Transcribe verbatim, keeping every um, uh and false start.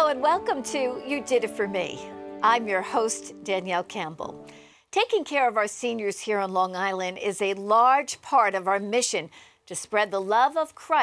Hello and welcome to You Did It For Me. I'm your host, Danielle Campbell. Taking care of our seniors here on Long Island is a large part of our mission to spread the love of Christ